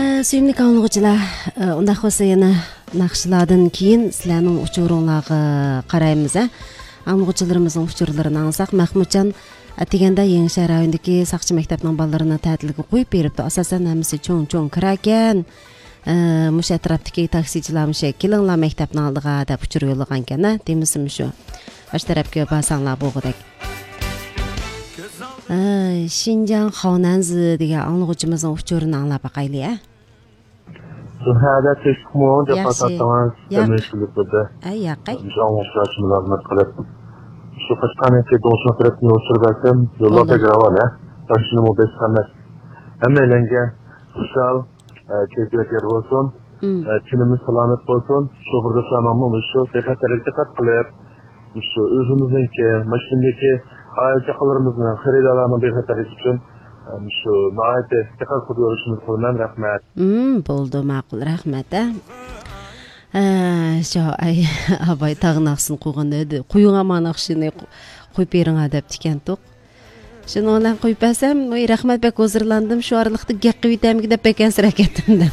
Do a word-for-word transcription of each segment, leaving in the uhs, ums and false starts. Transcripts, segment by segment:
Suyimlik anlıqçılar, undaq olsa yana naqşlardan keyin sizlarning uçurunlarga qaraymiz. Anlıqçılarımızın uçurlarını alsaq, Mahmudcan atiganda Yangi shahar rayonidagi Saqchi maktabining bolalarni ta'tilga qo'yib beribdi. Asosan hammasi cho'ng-cho'ng kiragan. Mush atrofdagi taksichilar musha kelinglar maktabning oldiga deb uchur yo'llagan ekan, demisimi shu. Ash tarafga borsanglar bo'g'idek. Xinjiang Haonanzi degan anlıqçımızın uçurunu anlab baqayli, a? Hada tekmo departament temsilcisi burada. Ay, yaqay. Anlaşmalarını qilib, shu qashqaniki do'stni tarafini o'chirdim, yo'llarda gravana, tashini mubassamat. Hammalarga xushal, keyfiyatli bo'lsin, kunimiz salomat bo'lsin, shu yerda salomimiz shu sehatlarga diqqat qilib, shu o'zimizniki, mashinadagi ayollarimizni xaridorlarni bexatarlik uchun shu noite diqqat qilib yurishimiz bilan rahmat. Hmm, bo'ldi, ma'qul, rahmat. Shu ay abay tag'naqsin qo'yganda edi. Qo'ying'a manaqshini qo'yib bering deb tikan to'q. Shuni olan qo'yib bersam, voy rahmat bek hozirlandim, shu oraliqda gaq qilib etamga deb bekansir harakatlandim.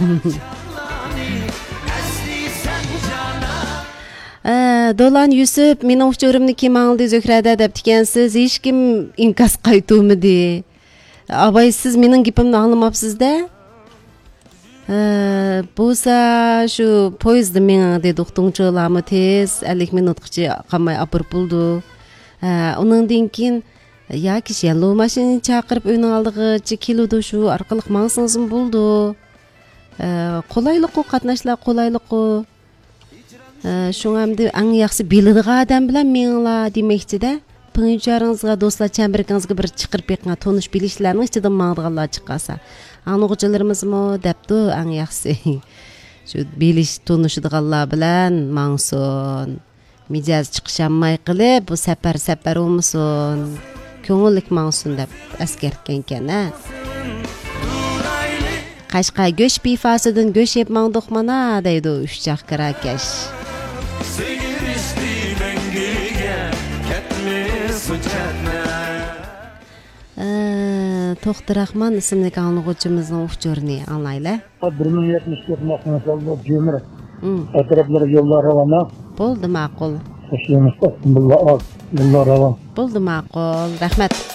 Dolan Yusuf, mening uchurimni kim angildi Zo'hrada deb tikansiz, hech kim inkas qaytuvmidi. Abay siz mening gapimni anglamabsiz-da? Bo'lsa shu poyezdda men dedi o'qituvchilarmi tez ellik minutgacha qamay apirib bo'ldi. Undan keyin yoki yallo mashinani chaqirib uyning oldigacha keludi, shu orqali mansingizmi bo'ldi. Qolayliq qatnashlar qolayliq. Shunamdi ang yaxshi biladigan odam bilan menglar demoqchi-da. Pincharingizga do'stlar chambarkangizga bir chiqirib beqing, tonish bilishlarning ichidan mangdiganlar chiqqasa. Anlıqçılarımızmı debdi ang yaxshi. Shu bilish tonishadiganlar bilan mangsun. Mijoz chiqishamay qilib, bu safar safar olmasin. Ko'ngillik mangsun deb askartgan ekan, a. Qashqa go'sh bifasidan go'sh yeb mangdiq mana deydi uchchaq kirakash. To'xtir Rahman ismli anlıqçımızın uçurunu anlayla. bir ming yetmish to'rt masofalı Cemre. Atrafları yollar ravana. Bo'ldi, ma'qul. Xo'shimizda, billah, billah ravan. Bo'ldi, ma'qul. Rahmat.